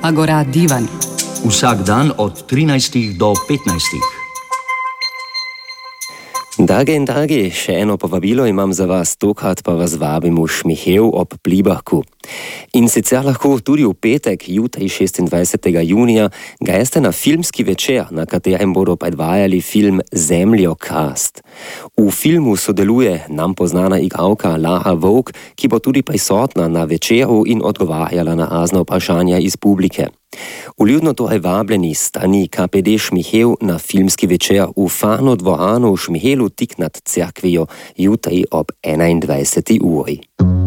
Agora Divan. Vsak dan od 13 do 15. Dragi, še eno povabilo imam za vas, tokrat pa vas vabim v Šmihelj ob Blibahku. In sicer lahko tudi v petek, jutri 26. junija, greste na filmski večer, na katerem bodo predvajali film Zemljokrast. V filmu sodeluje nam poznana igralka Lara Vovk, ki bo tudi prisotna na večeru in odgovarjala na razna vprašanja iz publike. Vljudno torej vabljeni strani KPD Šmihelj na filmski večer v Farno dvorano v Šmihelju tik nad cerkvijo jutri ob 21. uri.